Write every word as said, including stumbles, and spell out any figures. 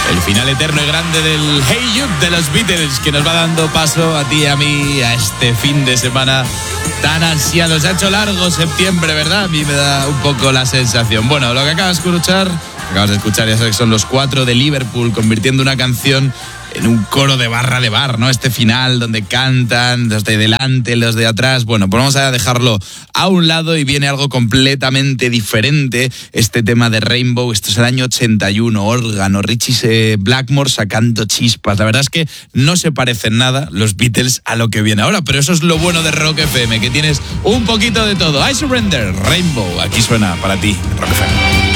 El final eterno y grande del Hey Jude de los Beatles, que nos va dando paso a ti y a mí a este fin de semana tan ansiado. Se ha hecho largo septiembre, ¿verdad? A mí me da un poco la sensación. Bueno, lo que acabas de escuchar, acabas de escuchar, ya sabes que son los Cuatro de Liverpool, convirtiendo una canción en un coro de barra de bar, ¿no? Este final donde cantan los de delante, los de atrás. Bueno, pues vamos a dejarlo a un lado y viene algo completamente diferente. Este tema de Rainbow, esto es el año ochenta y uno, órgano, Richie Blackmore sacando chispas. La verdad es que no se parecen nada los Beatles a lo que viene ahora, pero eso es lo bueno de Rock F M, que tienes un poquito de todo. I Surrender, Rainbow, aquí suena para ti, Rock F M.